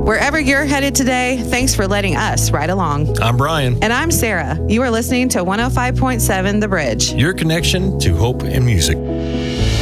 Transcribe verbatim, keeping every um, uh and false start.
Wherever you're headed today, thanks for letting us ride along. I'm Brian. And I'm Sarah. You are listening to one oh five point seven The Bridge. Your connection to hope and music.